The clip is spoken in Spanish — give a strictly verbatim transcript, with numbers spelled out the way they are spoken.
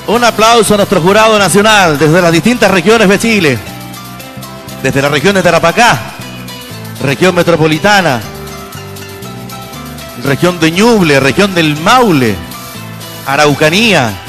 Un aplauso a nuestro jurado nacional desde las distintas regiones de Chile. Desde la región de Tarapacá, región metropolitana, región de Ñuble, región del Maule, Araucanía,